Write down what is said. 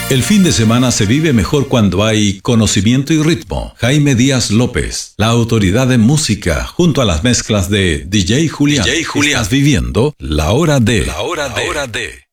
El fin de semana se vive mejor cuando hay conocimiento y ritmo. Jaime Díaz López, la autoridad en música, junto a las mezclas de DJ Julián. Estás viviendo La Hora de.